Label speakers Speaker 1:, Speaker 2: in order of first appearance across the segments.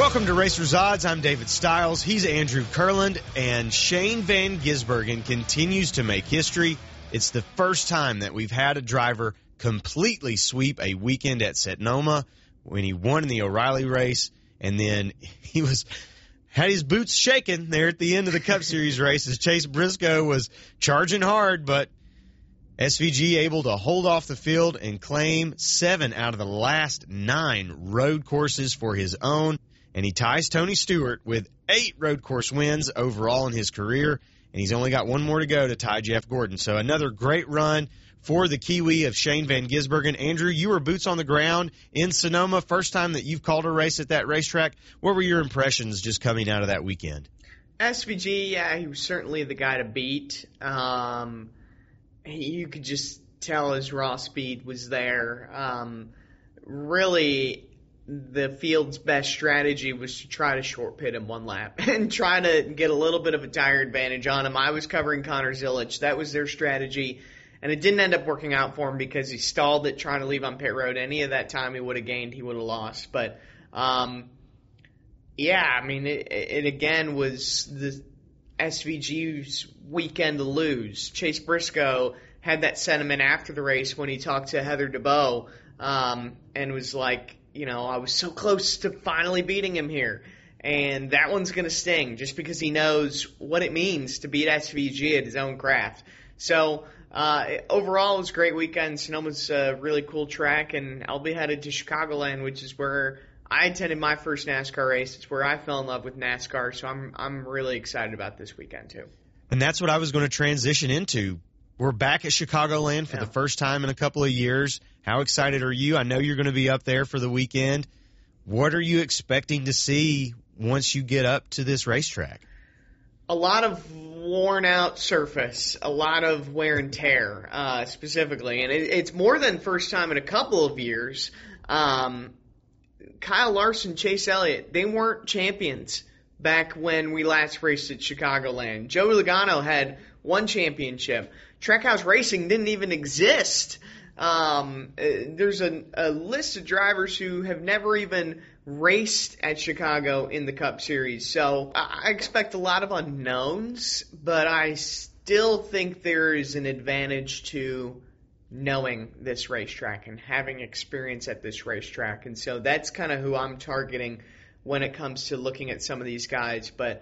Speaker 1: Welcome to Racers Odds. I'm David Stiles. He's Andrew Kurland, and Shane Van Gisbergen continues to make history. It's the first time that we've had a driver completely sweep a weekend at Sonoma when he won in the O'Reilly race, and then he had his boots shaking there at the end of the Cup Series race as Chase Briscoe was charging hard, but SVG able to hold off the field and claim 7 out of the last 9 road courses for his own. And he ties Tony Stewart with 8 road course wins overall in his career, and he's only got one more to go to tie Jeff Gordon. So another great run for the Kiwi of Shane Van Gisbergen. Andrew, you were boots on the ground in Sonoma, first time that you've called a race at that racetrack. What were your impressions just coming out of that weekend?
Speaker 2: SVG, yeah, he was certainly the guy to beat. You could just tell his raw speed was there. Really, the field's best strategy was to try to short pit him one lap and try to get a little bit of a tire advantage on him. I was covering Connor Zilic. That was their strategy, and it didn't end up working out for him because he stalled it trying to leave on pit road. Any of that time he would have gained, he would have lost. But, yeah, I mean, it again was the SVG's weekend to lose. Chase Briscoe had that sentiment after the race when he talked to Heather DeBow and was like, you know, I was so close to finally beating him here. And that one's going to sting just because he knows what it means to beat SVG at his own craft. So overall, it was a great weekend. Sonoma's a really cool track, and I'll be headed to Chicagoland, which is where I attended my first NASCAR race. It's where I fell in love with NASCAR, so I'm really excited about this weekend too.
Speaker 1: And that's what I was going to transition into. We're back at Chicagoland for the first time in a couple of years. How excited are you? I know you're going to be up there for the weekend. What are you expecting to see once you get up to this racetrack?
Speaker 2: A lot of worn-out surface, a lot of wear and tear, specifically. And it's more than first time in a couple of years. Kyle Larson, Chase Elliott, they weren't champions back when we last raced at Chicagoland. Joey Logano had one championship. Trackhouse Racing didn't even exist. There's a list of drivers who have never even raced at Chicago in the Cup Series. So I expect a lot of unknowns, but I still think there is an advantage to knowing this racetrack and having experience at this racetrack. And so that's kind of who I'm targeting when it comes to looking at some of these guys. But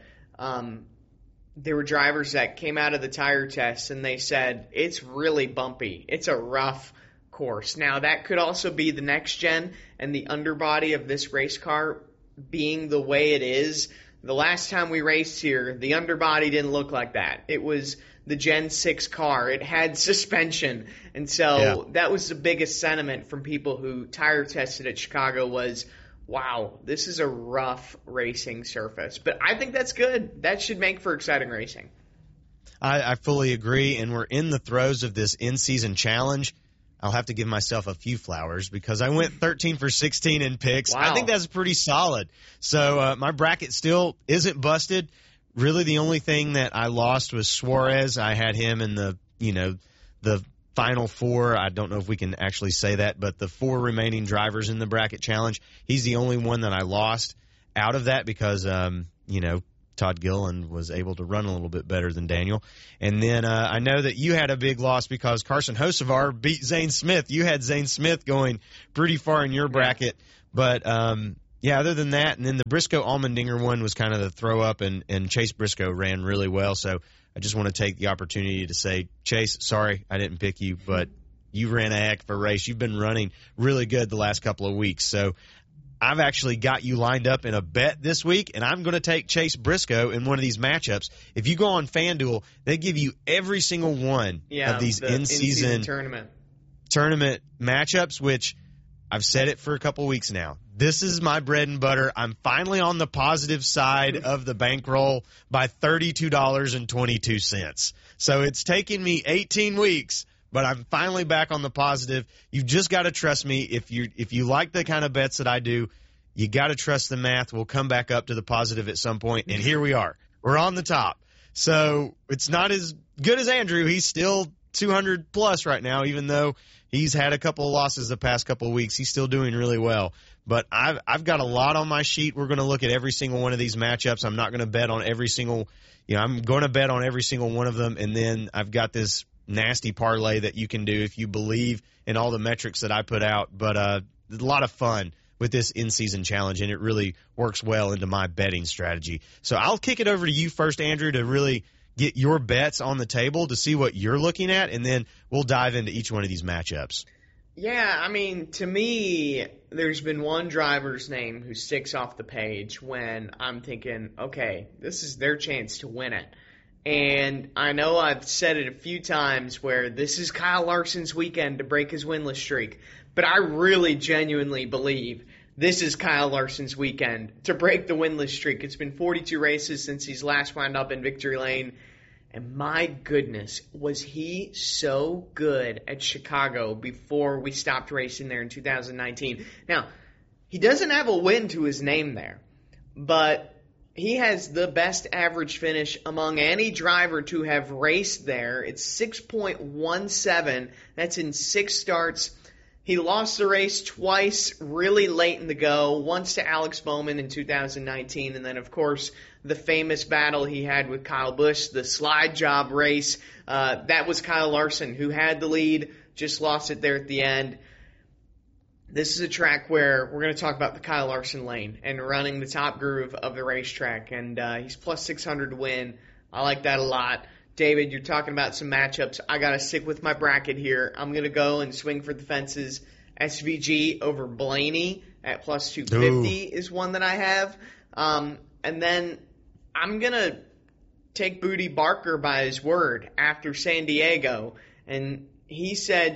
Speaker 2: there were drivers that came out of the tire test and they said, it's really bumpy. It's a rough course. Now, that could also be the next gen and the underbody of this race car being the way it is. The last time we raced here, the underbody didn't look like that. It was the Gen 6 car. It had suspension. And so that was the biggest sentiment from people who tire tested at Chicago was, wow, this is a rough racing surface. But I think that's good. That should make for exciting racing.
Speaker 1: I fully agree, and we're in the throes of this in-season challenge. I'll have to give myself a few flowers because I went 13 for 16 in picks. Wow. I think that's pretty solid. So my bracket still isn't busted. Really, the only thing that I lost was Suarez. I had him in the final 4. I don't know if we can actually say that, but the 4 remaining drivers in the bracket challenge, he's the only one that I lost out of that because, Todd Gilliland was able to run a little bit better than Daniel. And then I know that you had a big loss because Carson Hocevar beat Zane Smith. You had Zane Smith going pretty far in your bracket. But, other than that, and then the Briscoe-Allmendinger one was kind of the throw-up, and Chase Briscoe ran really well. So I just want to take the opportunity to say, Chase, sorry I didn't pick you, but you ran a heck of a race. You've been running really good the last couple of weeks. So I've actually got you lined up in a bet this week, and I'm going to take Chase Briscoe in one of these matchups. If you go on FanDuel, they give you every single one of these in-season tournament matchups, which I've said it for a couple weeks now. This is my bread and butter. I'm finally on the positive side of the bankroll by $32.22. So it's taken me 18 weeks, but I'm finally back on the positive. You've just got to trust me. If you like the kind of bets that I do, you got to trust the math. We'll come back up to the positive at some point, and here we are. We're on the top. So it's not as good as Andrew. He's still 200 plus right now, even though he's had a couple of losses the past couple of weeks. He's still doing really well. But I've got a lot on my sheet. We're going to look at every single one of these matchups. I'm not going to bet on every single, I'm going to bet on every single one of them. And then I've got this nasty parlay that you can do if you believe in all the metrics that I put out. But a lot of fun with this in-season challenge, and it really works well into my betting strategy. So I'll kick it over to you first, Andrew, to really get your bets on the table to see what you're looking at, and then we'll dive into each one of these matchups.
Speaker 2: Yeah, I mean, to me, there's been one driver's name who sticks off the page when I'm thinking, okay, this is their chance to win it. And I know I've said it a few times where this is Kyle Larson's weekend to break his winless streak, but I really genuinely believe this is Kyle Larson's weekend to break the winless streak. It's been 42 races since he's last wound up in victory lane. And my goodness, was he so good at Chicago before we stopped racing there in 2019. Now, he doesn't have a win to his name there, but he has the best average finish among any driver to have raced there. It's 6.17. That's in 6 starts. He lost the race twice really late in the go, once to Alex Bowman in 2019, and then, of course, the famous battle he had with Kyle Busch, the slide job race. That was Kyle Larson who had the lead, just lost it there at the end. This is a track where we're going to talk about the Kyle Larson lane and running the top groove of the racetrack, and he's plus 600 to win. I like that a lot. David, you're talking about some matchups. I got to stick with my bracket here. I'm going to go and swing for the fences. SVG over Blaney at plus 250 is one that I have. And then I'm going to take Booty Barker by his word after San Diego. And he said,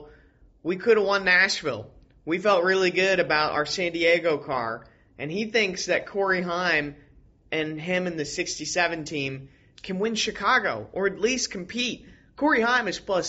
Speaker 2: we could have won Nashville. We felt really good about our San Diego car. And he thinks that Corey Heim and him and the 67 team can win Chicago, or at least compete. Corey Heim is plus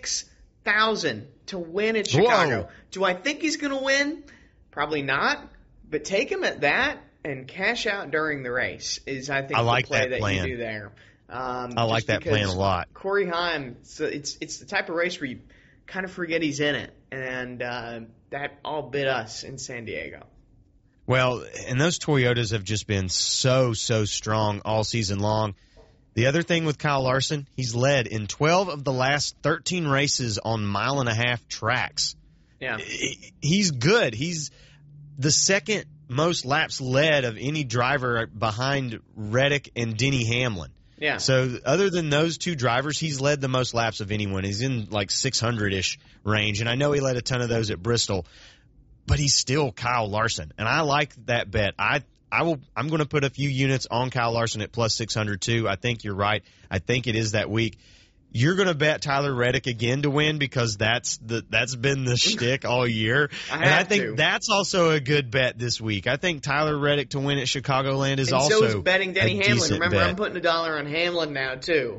Speaker 2: 6,000 to win at Chicago.
Speaker 1: Whoa.
Speaker 2: Do I think he's going to win? Probably not. But take him at that and cash out during the race is, I think, the play that you do there.
Speaker 1: I like that plan a lot.
Speaker 2: Corey Heim, so it's the type of race where you kind of forget he's in it, and that all bit us in San Diego.
Speaker 1: Well, and those Toyotas have just been so strong all season long. The other thing with Kyle Larson, he's led in 12 of the last 13 races on mile-and-a-half tracks.
Speaker 2: Yeah.
Speaker 1: He's good. He's the second most laps led of any driver behind Reddick and Denny Hamlin.
Speaker 2: Yeah.
Speaker 1: So other than those two drivers, he's led the most laps of anyone. He's in like 600-ish range, and I know he led a ton of those at Bristol, but he's still Kyle Larson, and I like that bet. I'm going to put a few units on Kyle Larson at plus 600 too. I think you're right. I think it is that week. You're going to bet Tyler Reddick again to win because that's been the shtick all year. I think that's also a good bet this week. I think Tyler Reddick to win at Chicagoland is also
Speaker 2: so is betting Denny Hamlin. Remember,
Speaker 1: bet.
Speaker 2: I'm putting $1 on Hamlin now too.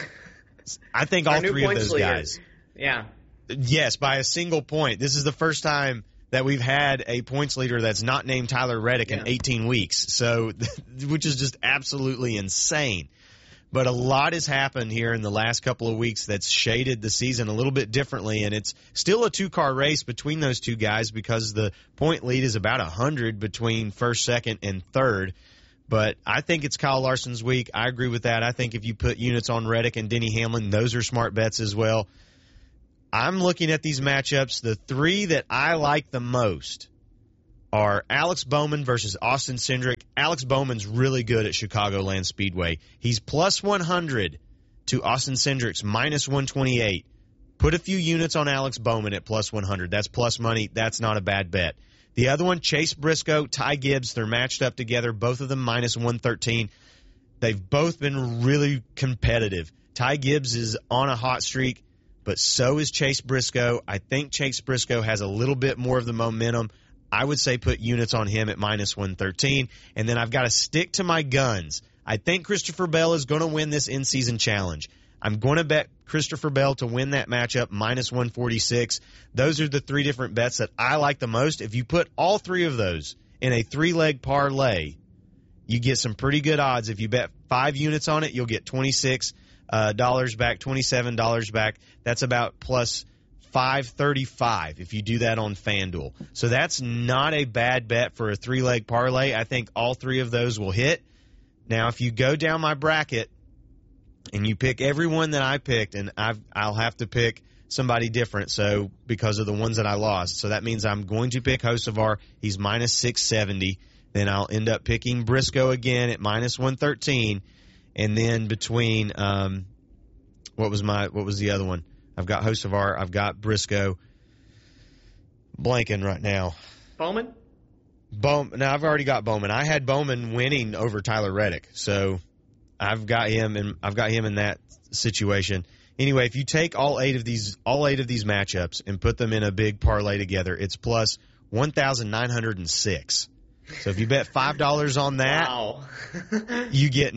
Speaker 1: I think all three of those guys.
Speaker 2: Yeah.
Speaker 1: Yes, by a single point. This is the first time that we've had a points leader that's not named Tyler Reddick in 18 weeks, so which is just absolutely insane. But a lot has happened here in the last couple of weeks that's shaded the season a little bit differently, and it's still a two-car race between those two guys because the point lead is about 100 between first, second, and third. But I think it's Kyle Larson's week. I agree with that. I think if you put units on Reddick and Denny Hamlin, those are smart bets as well. I'm looking at these matchups. The three that I like the most are Alex Bowman versus Austin Cindric. Alex Bowman's really good at Chicagoland Speedway. He's plus 100 to Austin Cindric's minus 128. Put a few units on Alex Bowman at plus 100. That's plus money. That's not a bad bet. The other one, Chase Briscoe, Ty Gibbs, they're matched up together, both of them minus 113. They've both been really competitive. Ty Gibbs is on a hot streak, but so is Chase Briscoe. I think Chase Briscoe has a little bit more of the momentum. I would say put units on him at minus 113. And then I've got to stick to my guns. I think Christopher Bell is going to win this in-season challenge. I'm going to bet Christopher Bell to win that matchup, minus 146. Those are the three different bets that I like the most. If you put all three of those in a three-leg parlay, you get some pretty good odds. If you bet 5 units on it, you'll get $26 back, $27 back. That's about plus 535 if you do that on FanDuel. So that's not a bad bet for a 3-leg parlay. I think all 3 of those will hit. Now, if you go down my bracket and you pick everyone that I picked, and I'll have to pick somebody different, so because of the ones that I lost. So that means I'm going to pick Hocevar. He's minus 670. Then I'll end up picking Briscoe again at minus 113. And then between what was the other one? I've got Hocevar. I've got Briscoe. Blanking right now.
Speaker 2: Bowman?
Speaker 1: No, I've already got Bowman. I had Bowman winning over Tyler Reddick, so I've got him in that situation. Anyway, if you take all eight of these matchups and put them in a big parlay together, it's plus 1,906. So if you bet $5 on that,
Speaker 2: wow.
Speaker 1: you get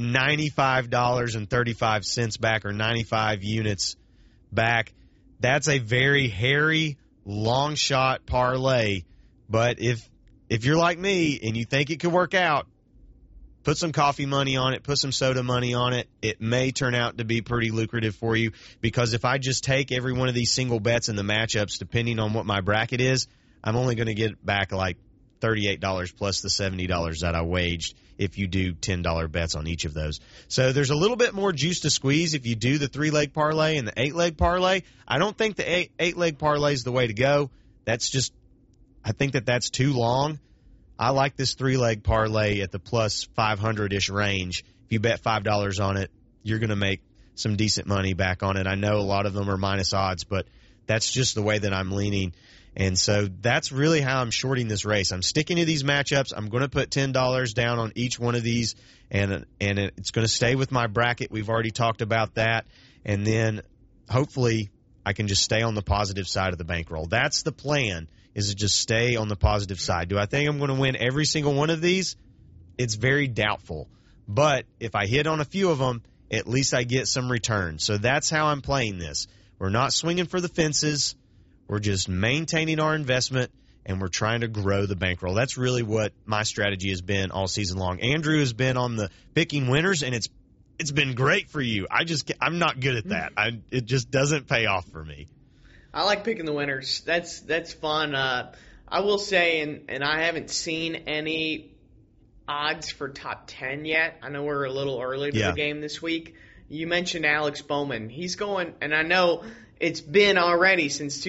Speaker 1: $95.35 back, or 95 units back. That's a very hairy, long shot parlay. But if you're like me and you think it could work out, put some coffee money on it, put some soda money on it. It may turn out to be pretty lucrative for you, because if I just take every one of these single bets in the matchups, depending on what my bracket is, I'm only going to get back like $38 plus the $70 that I waged if you do $10 bets on each of those. So there's a little bit more juice to squeeze if you do the 3-leg parlay and the 8-leg parlay. I don't think the 8-leg parlay is the way to go. I think that's too long. I like this 3-leg parlay at the plus 500-ish range. If you bet $5 on it, you're going to make some decent money back on it. I know a lot of them are minus odds, but that's just the way that I'm leaning. And so that's really how I'm shorting this race. I'm sticking to these matchups. I'm going to put $10 down on each one of these, and it's going to stay with my bracket. We've already talked about that. And then hopefully I can just stay on the positive side of the bankroll. That's the plan, is to just stay on the positive side. Do I think I'm going to win every single one of these? It's very doubtful. But if I hit on a few of them, at least I get some return. So that's how I'm playing this. We're not swinging for the fences. We're just maintaining our investment, and we're trying to grow the bankroll. That's really what my strategy has been all season long. Andrew has been on the picking winners, and it's been great for you. I'm not good at that. It just doesn't pay off for me.
Speaker 2: I like picking the winners. That's fun. I will say, and I haven't seen any odds for top 10 yet. I know we're a little early to the game this week. You mentioned Alex Bowman. He's going, and I know it's been already since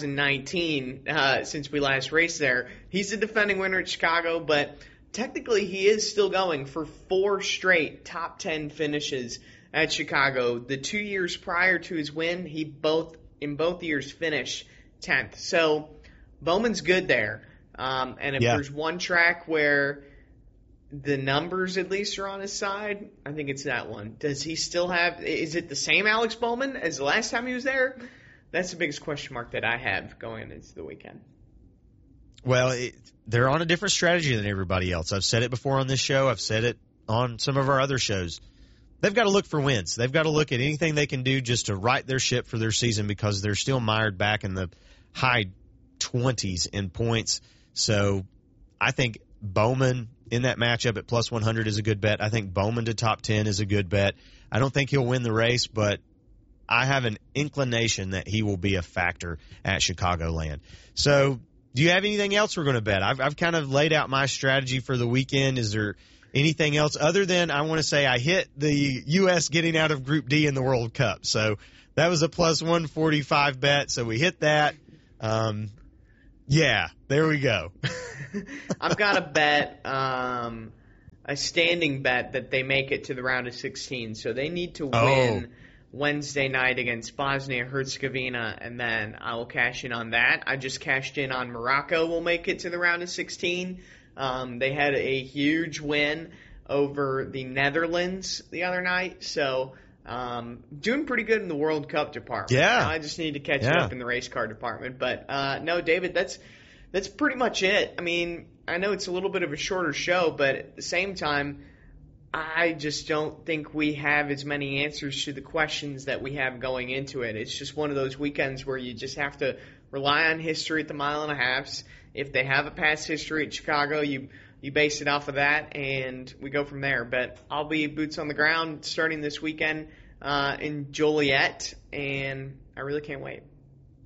Speaker 2: 2019, since we last raced there. He's the defending winner at Chicago, but technically he is still going for 4 straight top 10 finishes at Chicago. The 2 years prior to his win, in both years finished 10th. So Bowman's good there. And if there's one track where the numbers at least are on his side, I think it's that one. Does he still have – is it the same Alex Bowman as the last time he was there? That's the biggest question mark that I have going into the weekend.
Speaker 1: Well, they're on a different strategy than everybody else. I've said it before on this show. I've said it on some of our other shows. They've got to look for wins. They've got to look at anything they can do just to right their ship for their season, because they're still mired back in the high 20s in points. So I think Bowman in that matchup at plus 100 is a good bet. I think Bowman to top 10 is a good bet. I don't think he'll win the race, but I have an inclination that he will be a factor at Chicagoland. So do you have anything else we're going to bet? I've kind of laid out my strategy for the weekend. Is there anything else other than I want to say I hit the U.S. getting out of Group D in the World Cup? So that was a plus 145 bet. So we hit that. Yeah, there we go.
Speaker 2: I've got a bet, a standing bet that they make it to the round of 16. So they need to win Wednesday night against Bosnia-Herzegovina, and then I will cash in on that. I just cashed in on Morocco will make it to the round of 16. They had a huge win over the Netherlands the other night, so doing pretty good in the World Cup department.
Speaker 1: Yeah.
Speaker 2: I just need to catch up in the race car department. But no, David, that's pretty much it. I mean, I know it's a little bit of a shorter show, but at the same time, I just don't think we have as many answers to the questions that we have going into it. It's just one of those weekends where you just have to rely on history at the mile and a halves. If they have a past history at Chicago, you base it off of that, and we go from there. But I'll be boots on the ground starting this weekend in Joliet, and I really can't wait.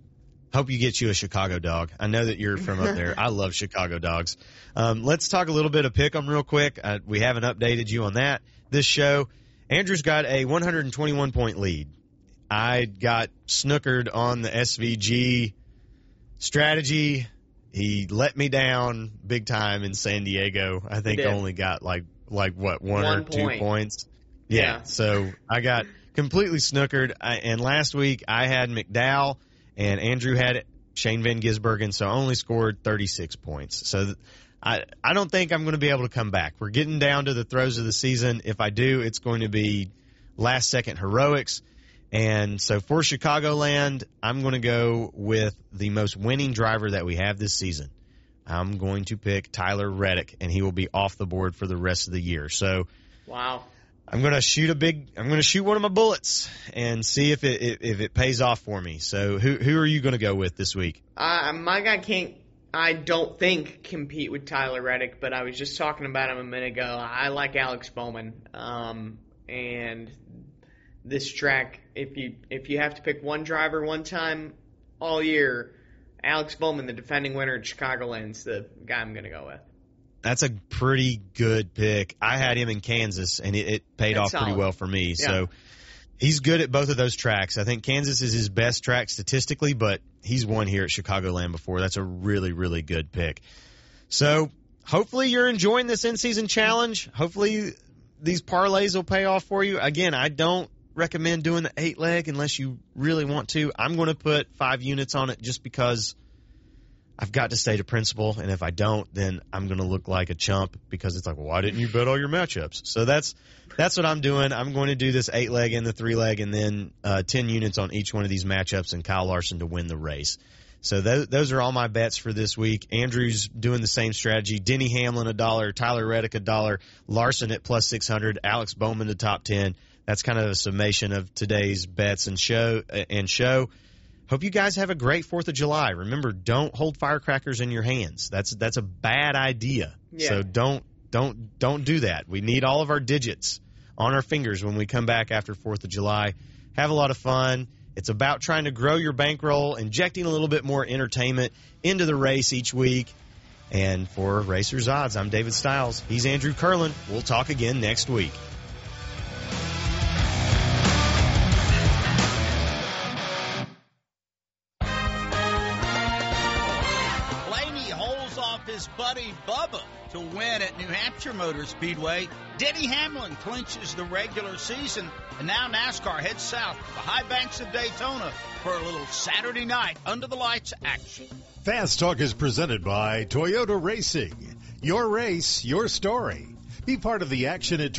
Speaker 1: Hope you get you a Chicago dog. I know that you're from up there. I love Chicago dogs. Let's talk a little bit of Pick'em real quick. We haven't updated you on that this show. Andrew's got a 121-point lead. I got snookered on the SVG strategy. He let me down big time in San Diego. I think I only got like what, one or 2 points. Yeah. So I got completely snookered. And last week I had McDowell and Andrew had Shane Van Gisbergen, so I only scored 36 points. So I don't think I'm going to be able to come back. We're getting down to the throes of the season. If I do, it's going to be last-second heroics. And so for Chicagoland, I'm going to go with the most winning driver that we have this season. I'm going to pick Tyler Reddick, and he will be off the board for the rest of the year. So,
Speaker 2: wow. I'm
Speaker 1: going to shoot one of my bullets and see if it pays off for me. So who are you going to go with this week?
Speaker 2: My guy can't, I don't think, compete with Tyler Reddick, but I was just talking about him a minute ago. I like Alex Bowman. And this track, if you have to pick one driver one time all year, Alex Bowman, the defending winner at Chicagoland's the guy I'm going to go with.
Speaker 1: That's a pretty good pick. I had him in Kansas, and it paid off pretty well for me. Yeah. So he's good at both of those tracks. I think Kansas is his best track statistically, but he's won here at Chicagoland before. That's a really, really good pick. So hopefully you're enjoying this in-season challenge. Hopefully these parlays will pay off for you. Again, I don't recommend doing the 8-leg unless you really want to. I'm going to put 5 units on it just because I've got to stay to principle, and if I don't, then I'm going to look like a chump because it's like, well, why didn't you bet all your matchups? So that's what I'm doing. I'm going to do this 8-leg and the 3-leg and then 10 units on each one of these matchups and Kyle Larson to win the race. So those are all my bets for this week. Andrew's doing the same strategy. Denny Hamlin $1, Tyler Reddick $1, Larson at plus 600, Alex Bowman the top 10. That's kind of a summation of today's bets and show. Hope you guys have a great 4th of July. Remember, don't hold firecrackers in your hands. That's a bad idea. Yeah. So don't do that. We need all of our digits on our fingers when we come back after 4th of July. Have a lot of fun. It's about trying to grow your bankroll, injecting a little bit more entertainment into the race each week. And for Racers Odds, I'm David Stiles. He's Andrew Curlin. We'll talk again next week.
Speaker 3: His buddy Bubba to win at New Hampshire Motor Speedway. Denny Hamlin clinches the regular season, and now NASCAR heads south to the high banks of Daytona for a little Saturday night under the lights action.
Speaker 4: Fast Talk is presented by Toyota Racing. Your race, your story. Be part of the action at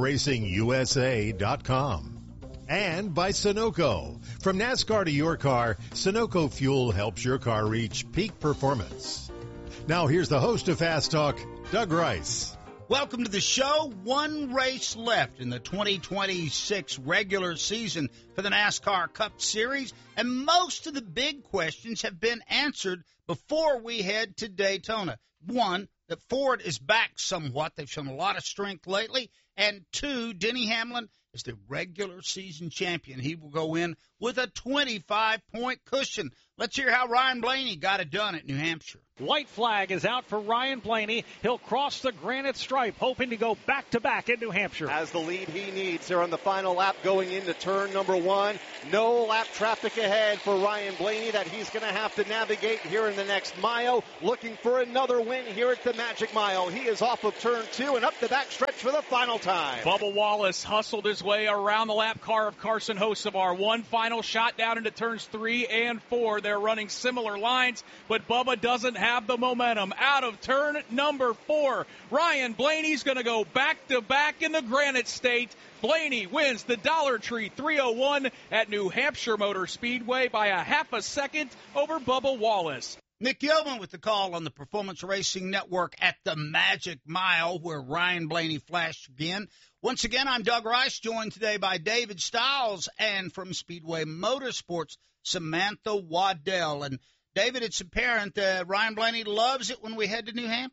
Speaker 4: ToyotaRacingUSA.com. And by Sunoco. From NASCAR to your car, Sunoco Fuel helps your car reach peak performance. Now here's the host of Fast Talk, Doug Rice.
Speaker 3: Welcome to the show. One race left in the 2026 regular season for the NASCAR Cup Series, and most of the big questions have been answered before we head to Daytona. One, that Ford is back somewhat. They've shown a lot of strength lately. And two, Denny Hamlin is the regular season champion. He will go in with a 25-point cushion. Let's hear how Ryan Blaney got it done at New Hampshire.
Speaker 5: White flag is out for Ryan Blaney. He'll cross the granite stripe, hoping to go back-to-back in New Hampshire.
Speaker 6: Has the lead he needs here on the final lap going into turn number 1. No lap traffic ahead for Ryan Blaney that he's going to have to navigate here in the next mile. Looking for another win here at the Magic Mile. He is off of turn 2 and up the backstretch for the final time.
Speaker 5: Bubba Wallace hustled his way around the lap car of Carson Hocevar. One final shot down into turns 3 and 4. They're running similar lines, but Bubba doesn't have the momentum. Out of turn number 4, Ryan Blaney's going to go back-to-back in the Granite State. Blaney wins the Dollar Tree 301 at New Hampshire Motor Speedway by a half a second over Bubba Wallace.
Speaker 3: Nick Yeoman with the call on the Performance Racing Network at the Magic Mile, where Ryan Blaney flashed again. Once again, I'm Doug Rice, joined today by David Stiles, and from Speedway Motorsports, Samantha Waddell. And David, it's apparent that Ryan Blaney loves it when we head to New Hampshire.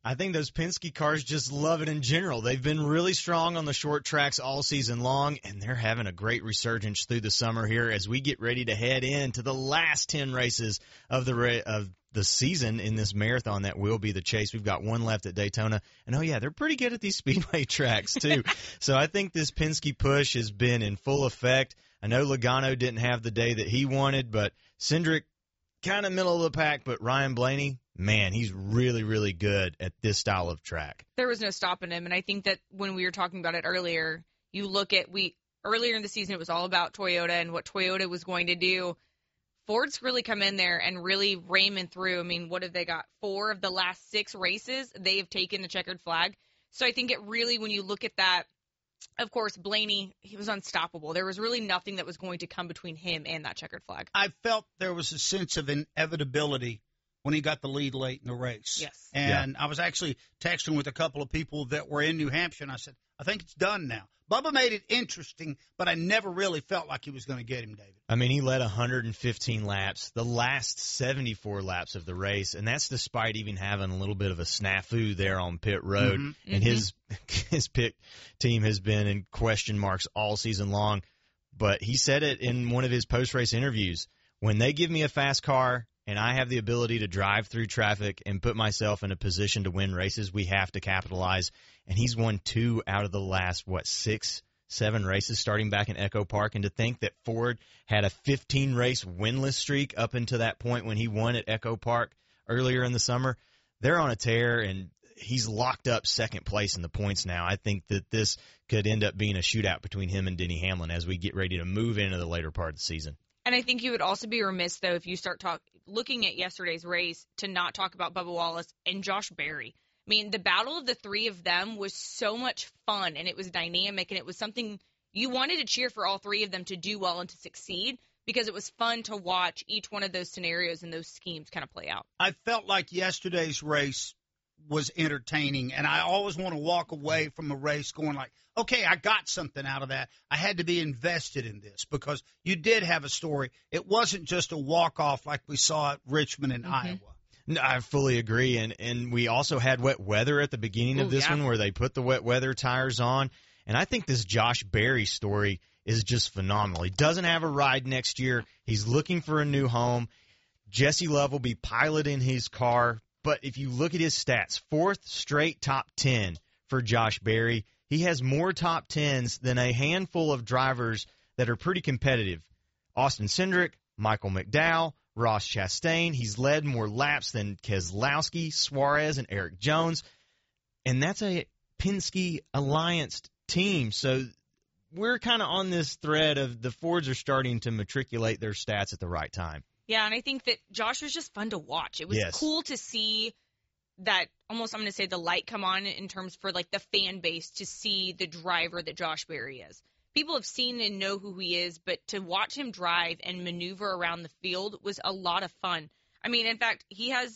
Speaker 1: I think those Penske cars just love it in general. They've been really strong on the short tracks all season long, and they're having a great resurgence through the summer here as we get ready to head into the last 10 races of the season in this marathon that will be the Chase. We've got one left at Daytona, and they're pretty good at these speedway tracks too. So I think this Penske push has been in full effect. I know Logano didn't have the day that he wanted, but Cindric kind of middle of the pack, but Ryan Blaney, man, he's really, really good at this style of track.
Speaker 7: There was no stopping him, and I think that when we were talking about it earlier, you look at earlier in the season it was all about Toyota and what Toyota was going to do. Ford's really come in there and really ramming through. I mean, what have they got? 4 of the last 6 races, they have taken the checkered flag. So I think it really, when you look at that, of course, Blaney, he was unstoppable. There was really nothing that was going to come between him and that checkered flag.
Speaker 3: I felt there was a sense of inevitability when he got the lead late in the race.
Speaker 7: Yes.
Speaker 3: And I was actually texting with a couple of people that were in New Hampshire, and I said, I think it's done now. Bubba made it interesting, but I never really felt like he was going to get him, David.
Speaker 1: I mean, he led 115 laps, the last 74 laps of the race, and that's despite even having a little bit of a snafu there on pit road. Mm-hmm. And his pit team has been in question marks all season long. But he said it in one of his post-race interviews. When they give me a fast car and I have the ability to drive through traffic and put myself in a position to win races, we have to capitalize. And he's won 2 out of the last, 6, 7 races starting back in Echo Park. And to think that Ford had a 15-race winless streak up until that point when he won at Echo Park earlier in the summer, they're on a tear, and he's locked up second place in the points now. I think that this could end up being a shootout between him and Denny Hamlin as we get ready to move into the later part of the season.
Speaker 7: And I think you would also be remiss, though, if you start looking at yesterday's race to not talk about Bubba Wallace and Josh Berry. I mean, the battle of the 3 of them was so much fun, and it was dynamic, and it was something you wanted to cheer for all 3 of them to do well and to succeed because it was fun to watch each one of those scenarios and those schemes kind of play out.
Speaker 3: I felt like yesterday's race was entertaining, and I always want to walk away from a race going like, okay, I got something out of that. I had to be invested in this because you did have a story. It wasn't just a walk-off like we saw at Richmond and Iowa.
Speaker 1: No, I fully agree, and we also had wet weather at the beginning of this one where they put the wet weather tires on, and I think this Josh Berry story is just phenomenal. He doesn't have a ride next year. He's looking for a new home. Jesse Love will be piloting his car, but if you look at his stats, 4th straight top 10 for Josh Berry. He has more top 10s than a handful of drivers that are pretty competitive. Austin Cindric, Michael McDowell, Ross Chastain. He's led more laps than Keselowski, Suarez, and Eric Jones. And that's a Penske Alliance team. So we're kind of on this thread of the Fords are starting to matriculate their stats at the right time.
Speaker 7: Yeah, and I think that Josh was just fun to watch. It was cool to see that almost, I'm going to say, the light come on in terms for like the fan base to see the driver that Josh Berry is. People have seen and know who he is, but to watch him drive and maneuver around the field was a lot of fun. I mean, in fact, he has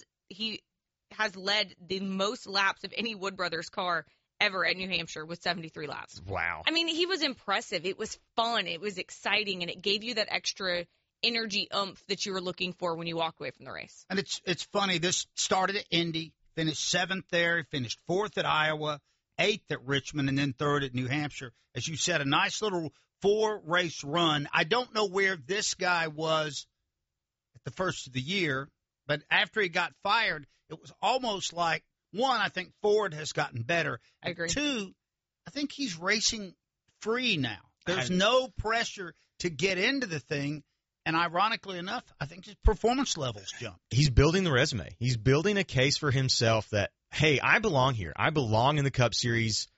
Speaker 7: led the most laps of any Wood Brothers car ever at New Hampshire with 73 laps.
Speaker 1: Wow.
Speaker 7: I mean, he was impressive. It was fun. It was exciting, and it gave you that extra energy oomph that you were looking for when you walked away from the race.
Speaker 3: And it's funny. This started at Indy, finished 7th there, finished 4th at Iowa, 8th at Richmond, and then 3rd at New Hampshire. As you said, a nice little 4-race run. I don't know where this guy was at the first of the year, but after he got fired, it was almost like, 1, I think Ford has gotten better.
Speaker 7: I agree.
Speaker 3: 2, I think he's racing free now. There's no pressure to get into the thing. And ironically enough, I think his performance levels jumped.
Speaker 1: He's building the resume. He's building a case for himself that, hey, I belong here. I belong in the Cup Series.